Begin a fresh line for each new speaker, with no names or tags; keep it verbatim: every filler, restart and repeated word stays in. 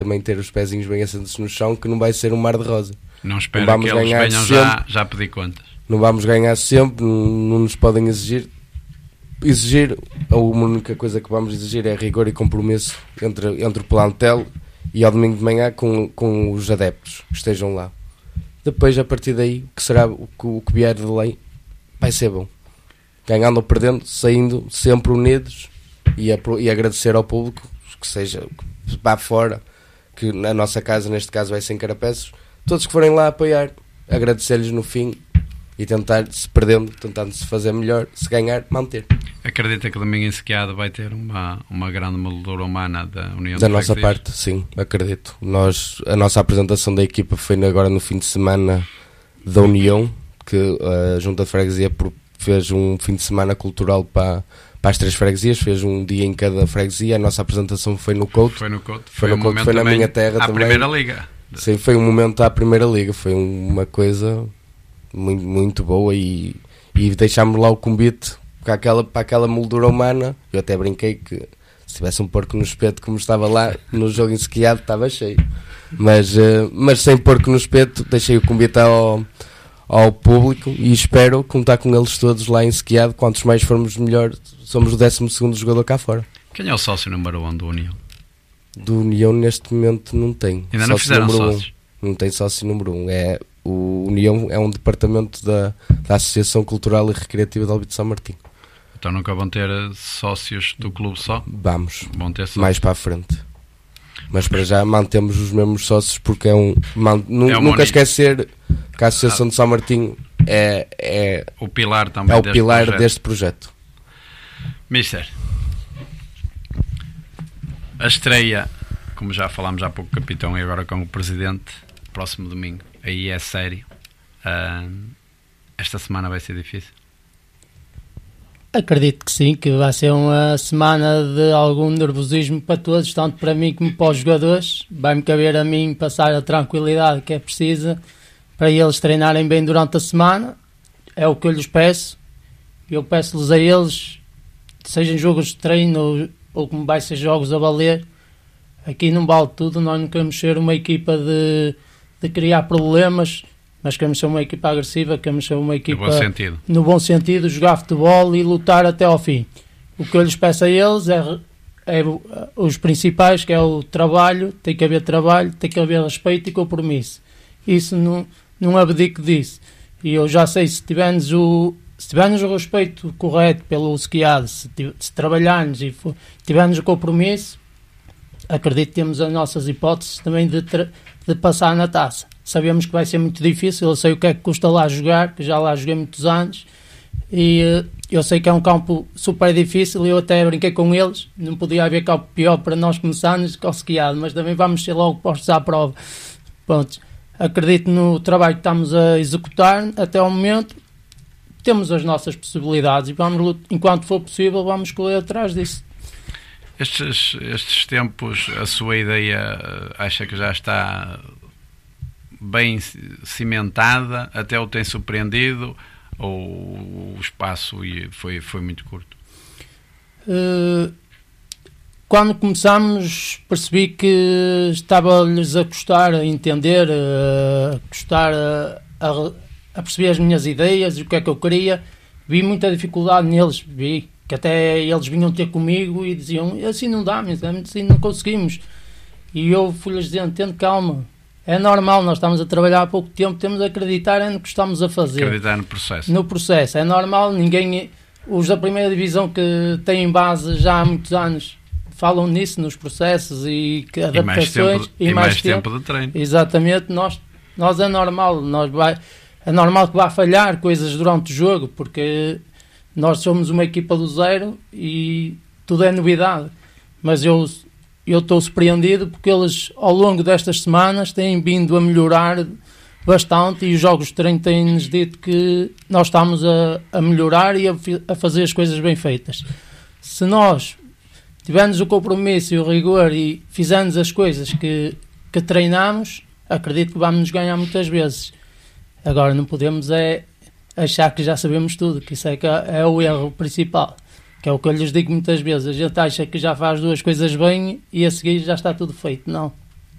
também ter os pezinhos bem assentos no chão, que não vai ser um mar de rosa.
Não espero não que eles venham já, já pedir contas.
Não vamos ganhar sempre, não, não nos podem exigir. Exigir, a única coisa que vamos exigir é rigor e compromisso entre, entre o plantel e ao domingo de manhã com, com os adeptos que estejam lá. Depois, a partir daí, que será o que, o que vier de lei, vai ser bom. Ganhando ou perdendo, saindo sempre unidos e, a, e agradecer ao público, que seja, que vá fora, que na nossa casa, neste caso, vai ser em Carapeços, todos que forem lá apoiar, agradecer-lhes no fim e tentar, se perdendo, tentando se fazer melhor, se ganhar, manter.
Acredita que domingo em Sequiado vai ter uma, uma grande moldura humana da União
da nossa parte, sim, acredito. Nós, a nossa apresentação da equipa foi agora no fim de semana da União, que a Junta de Freguesia fez um fim de semana cultural para, para as três freguesias, fez um dia em cada freguesia. A nossa apresentação foi no Couto.
Foi no Couto,
foi,
foi,
no Couto, foi na minha terra
à
também.
Primeira Liga.
Sim, foi um momento à Primeira Liga, foi uma coisa muito, muito boa e, e deixámos lá o convite para aquela, para aquela moldura humana. Eu até brinquei que se tivesse um porco no espeto como estava lá no jogo em Sequiado estava cheio, mas, uh, mas sem porco no espeto deixei o convite ao, ao público e espero contar com eles todos lá em Sequiado. Quantos mais formos melhor, somos o décimo segundo jogador cá fora.
Quem é o sócio número um do União?
Do União neste momento não tem.
Ainda não fizeram sócios?
Um. Não tem sócio número um. É, o União é um departamento da, da Associação Cultural e Recreativa de Albi de São Martinho.
Então nunca vão ter sócios do clube só?
Vamos,
vão ter sócios
mais para a frente. Mas para já mantemos os mesmos sócios porque é um... Man, nu,
é
nunca esquecer que a Associação ah, de São Martinho é, é
o pilar, também
é o
deste,
pilar
projeto.
deste projeto.
Mister, a estreia, como já falámos há pouco, capitão, e agora com o presidente, próximo domingo, aí é sério. Uh, esta semana vai ser difícil?
Acredito que sim, que vai ser uma semana de algum nervosismo para todos, tanto para mim como para os jogadores. Vai-me caber a mim passar a tranquilidade que é precisa para eles treinarem bem durante a semana. É o que eu lhes peço. Eu peço-lhes a eles, sejam jogos de treino ou, ou como vai ser jogos a valer, aqui não vale tudo. Nós não queremos ser uma equipa de, de criar problemas, mas queremos ser uma equipa agressiva, queremos ser uma equipa
no bom sentido,
no bom sentido, jogar futebol e lutar até ao fim. O que eu lhes peço a eles é, é os principais, que é o trabalho. Tem que haver trabalho, tem que haver respeito e compromisso. Isso não, não abdico disso. E eu já sei, se tivermos o, se tivermos o respeito correto pelo Sequiado, se, se trabalharmos e for, tivermos o compromisso, acredito que temos as nossas hipóteses também de, tra- de passar na taça. Sabemos que vai ser muito difícil, eu sei o que é que custa lá jogar, que já lá joguei muitos anos, e uh, eu sei que é um campo super difícil. Eu até brinquei com eles, não podia haver campo pior para nós começarmos que o Sequiado, mas também vamos ser logo postos à prova. Pronto, acredito no trabalho que estamos a executar até ao momento, temos as nossas possibilidades e vamos, enquanto for possível, vamos correr atrás disso.
Estes, estes tempos, a sua ideia acha que já está bem cimentada, até o tem surpreendido, ou o espaço foi, foi muito curto?
Uh, quando começámos percebi que estava-lhes a custar a entender, a custar a, a, a perceber as minhas ideias e o que é que eu queria. Vi muita dificuldade neles, vi que até eles vinham ter comigo e diziam, assim não dá, assim não conseguimos. E eu fui-lhes dizendo, tendo calma, é normal, nós estamos a trabalhar há pouco tempo, temos de acreditar no que estamos a fazer.
Acreditar no processo.
No processo, é normal, ninguém, os da primeira divisão que têm base já há muitos anos, falam nisso, nos processos e que adaptações.
E mais tempo, e
e
mais
mais tempo,
tempo de treino.
Exatamente, nós, nós é normal, nós vai, é normal que vá falhar coisas durante o jogo, porque nós somos uma equipa do zero e tudo é novidade. Mas eu eu estou surpreendido porque eles, ao longo destas semanas, têm vindo a melhorar bastante e os jogos de treino têm-nos dito que nós estamos a, a melhorar e a, a fazer as coisas bem feitas. Se nós tivermos o compromisso e o rigor e fizermos as coisas que, que treinamos, acredito que vamos nos ganhar muitas vezes. Agora não podemos é achar que já sabemos tudo, que isso é, que é o erro principal, que é o que eu lhes digo muitas vezes. A gente acha que já faz duas coisas bem e a seguir já está tudo feito. Não,